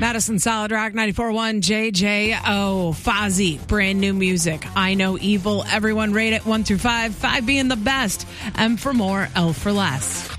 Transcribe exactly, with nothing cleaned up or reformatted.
Madison Solid Rock ninety-four point one J J O. Fozzy, brand new music. I Know Evil. Everyone rate it one through five. Five being the best. M for more, L for less.